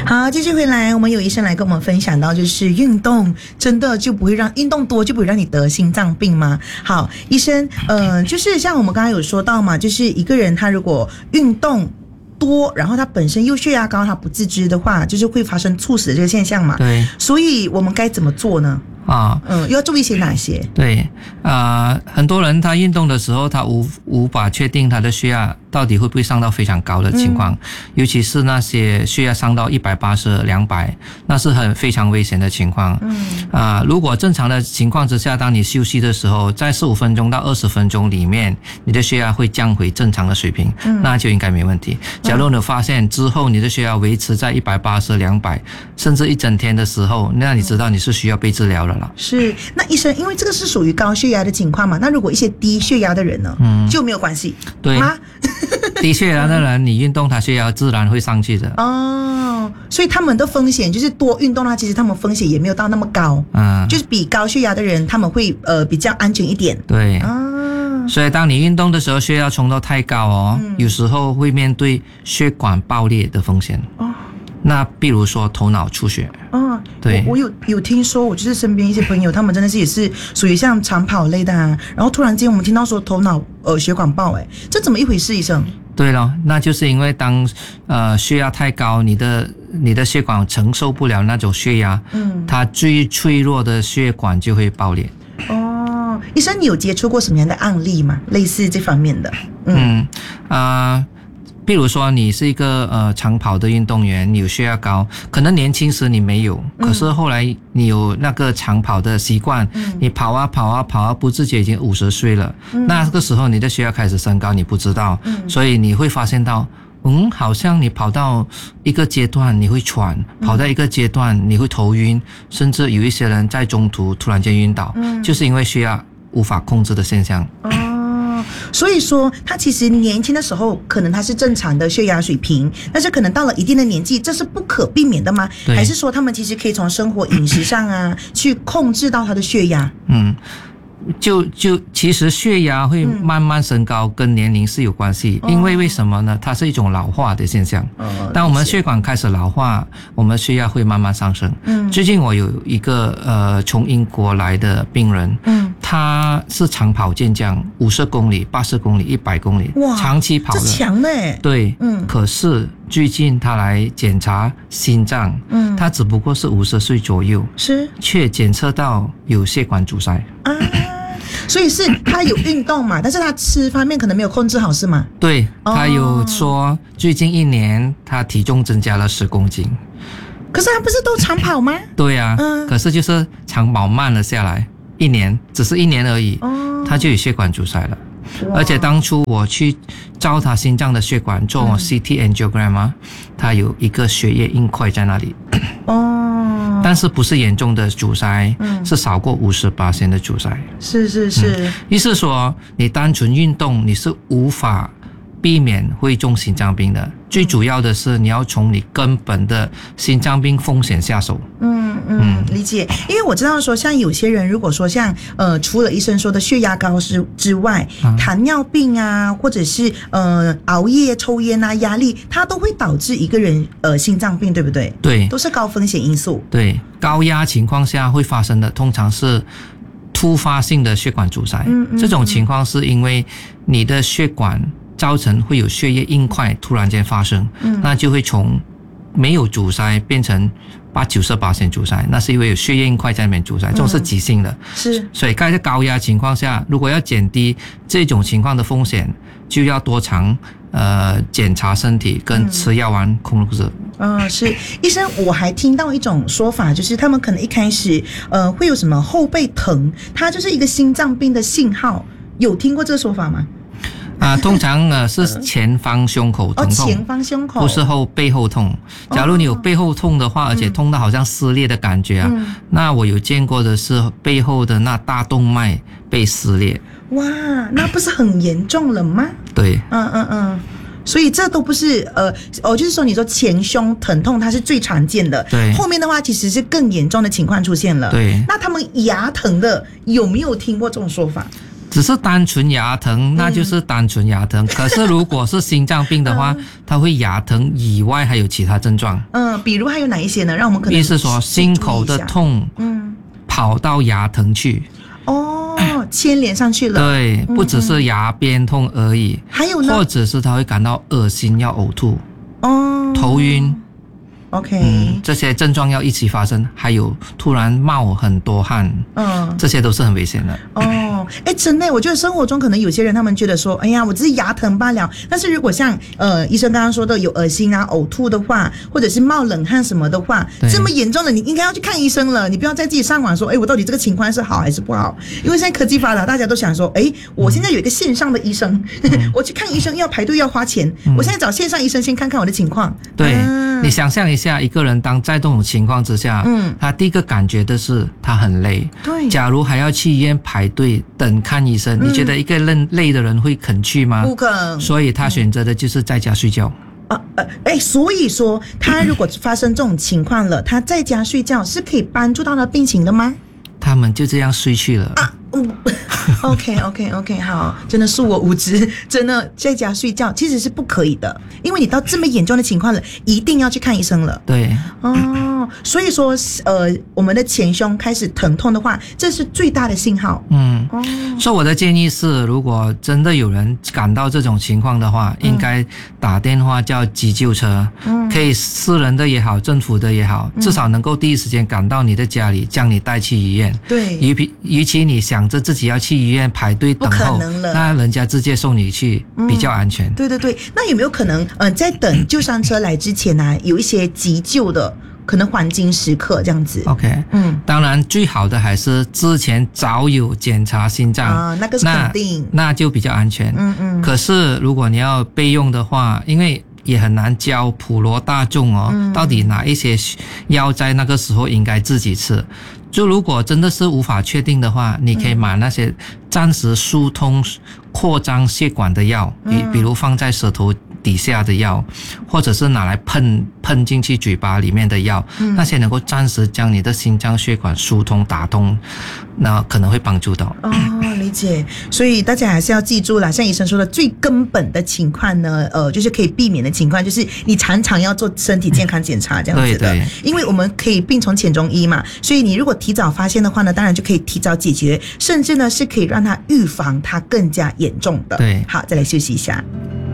好，继续回来，我们有医生来跟我们分享到，就是运动真的就不会让运动多就不会让你得心脏病吗？好，医生，就是像我们刚刚有说到嘛，就是一个人他如果运动多，然后他本身又血压高，他不自知的话，就是会发生猝死的这个现象嘛。 对， 所以我们该怎么做呢？要注意些哪些？ 对，很多人他运动的时候，他无法确定他的血压到底会不会上到非常高的情况，尤其是那些血压上到180、200，那是非常危险的情况。如果正常的情况之下，当你休息的时候，在15分钟到20分钟里面，你的血压会降回正常的水平，那就应该没问题。假如你发现之后你的血压维持在180、200，甚至一整天的时候，那你知道你是需要被治疗了啦。 是，那医生，因为这个是属于高血压的情况嘛，那如果一些低血压的人呢，就没有关系， 对吗？低血压的人，你运动，他血压自然会上去的。 所以他们的风险就是多运动的话，其实他们风险也没有到那么高，就是比高血压的人他们会比较安全一点。 对，所以当你运动的时候，血压冲到太高有时候会面对血管爆裂的风险。那比如说头脑出血。对， 我有听说，我就是身边一些朋友，他们真的是也是属于像长跑类的然后突然间我们听到说头脑血管爆，这怎么一回事，医生？ 对了，那就是因为当血压太高，你的血管承受不了那种血压，它最脆弱的血管就会爆裂。 医生，你有接触过什么样的案例吗？类似这方面的？ 比如说你是一个长跑的运动员，你有血压高，可能年轻时你没有，可是后来你有那个长跑的习惯，你跑啊，不自觉已经50岁了，那个时候你的血压开始升高，你不知道，所以你会发现到好像你跑到一个阶段你会喘，跑到一个阶段你会头晕，甚至有一些人在中途突然间晕倒，就是因为血压无法控制的现象。 所以说他其实年轻的时候可能他是正常的血压水平，但是可能到了一定的年纪，这是不可避免的吗？还是说他们其实可以从生活饮食上去控制到他的血压？ 其实血压会慢慢升高跟年龄是有关系，因为什么呢？它是一种老化的现象。当我们血管开始老化，我们血压会慢慢上升。最近我有一个从英国来的病人，他是长跑健将，50公里、80公里、100公里，长期跑的， 这强的耶。 对，可是最近他来检查心脏，他只不过是50岁左右，却检测到有血管阻塞。 所以是他有运动嘛，但是他吃方面可能没有控制好，是吗？ 对，他有说最近1年他体重增加了10公斤。 可是他不是都长跑吗？ 对啊，可是就是长跑慢了下来，1年，只是1年而已，他就有血管阻塞了。而且当初我去照他心脏的血管做 CT angiogram，他有一个血液硬块在那里。但是不是严重的阻塞，是少过50% 的阻塞。 是。 意思说你单纯运动你是无法避免会中心脏病的，最主要的是你要从你根本的心脏病风险下手。 理解。因为我知道说像有些人如果说像除了医生说的血压高之外，糖尿病或者是熬夜抽烟压力，它都会导致一个人心脏病，对不对？ 对， 都是高风险因素。 对，高压情况下会发生的通常是突发性的血管阻塞。这种情况是因为你的血管造成会有血液硬块突然间发生，那就会从没有阻塞变成80-90% 阻塞，那是因为有血液硬块在那边阻塞，这种是急性的。所以在高压情况下，如果要减低这种情况的风险，就要多常检查身体跟吃药丸控制。 是。医生，我还听到一种说法，就是他们可能一开始会有什么后背疼，它就是一个心脏病的信号，有听过这个说法吗？ 通常是前方胸口疼痛， 前方胸口， 不是背后痛。假如你有背后痛的话，而且痛到好像撕裂的感觉那我有见过的是背后的那大动脉被撕裂。 哇，那不是很严重了吗？ 对， 所以这都不是就是说你说前胸疼痛它是最常见的， 对， 后面的话其实是更严重的情况出现了。 对， 那他们牙疼的有没有听过这种说法？ 只是单纯牙疼，那就是单纯牙疼。可是如果是心脏病的话，它会牙疼以外还有其他症状。 比如还有哪一些呢？让我们可能意思说心口的痛，跑到牙疼去。 牵连上去了。 对，不只是牙边痛而已， 还有呢， 或者是他会感到恶心，要呕吐，头晕。 OK， 这些症状要一起发生，还有突然冒很多汗，这些都是很危险的。 真的，我觉得生活中可能有些人他们觉得说，哎呀，我只是牙疼罢了。但是如果像医生刚刚说的有恶心啊、呕吐的话，或者是冒冷汗什么的话，这么严重的，你应该要去看医生了。你不要再自己上网说，我到底这个情况是好还是不好？因为现在科技发达，大家都想说，我现在有一个线上的医生，我去看医生要排队要花钱，我现在找线上医生先看看我的情况。 对。你想象一下，一个人当在这种情况之下，他第一个感觉的是他很累。 对， 假如还要去医院排队等看医生，你觉得一个累的人会肯去吗？ 不肯。 所以他选择的就是在家睡觉。 所以说他如果发生这种情况了，他在家睡觉是可以帮助到他病情的吗？ 他们就这样睡去了。 OK， 好，真的是我无知，真的在家睡觉其实是不可以的，因为你到这么严重的情况了，一定要去看医生了。 对， 所以说我们的前胸开始疼痛的话，这是最大的信号。 所以我的建议是，如果真的有人感到这种情况的话，应该打电话叫急救车，可以私人的也好，政府的也好，至少能够第一时间赶到你的家里，将你带去医院。 对， 与其你想着自己要去医院排队等候，那人家直接送你去比较安全。 对，那有没有可能在等救伤车来之前呢，有一些急救的可能黄金时刻这样子。 OK， 当然最好的还是之前早有检查心脏， 那个是肯定， 那就比较安全。可是如果你要备用的话，因为也很难教普罗大众到底哪一些药在那个时候应该自己吃。就如果真的是无法确定的话，你可以买那些暂时疏通扩张血管的药，比如放在舌头底下的药，或者是拿来喷进去嘴巴里面的药，那些能够暂时将你的心脏血管疏通打通，那可能会帮助到。 理解。所以大家还是要记住啦，像医生说的，最根本的情况呢，就是可以避免的情况，就是你常常要做身体健康检查这样子的。 对， 因为我们可以病从浅中医嘛，所以你如果提早发现的话呢，当然就可以提早解决，甚至呢是可以让它预防它更加严重的。 对， 好，再来休息一下。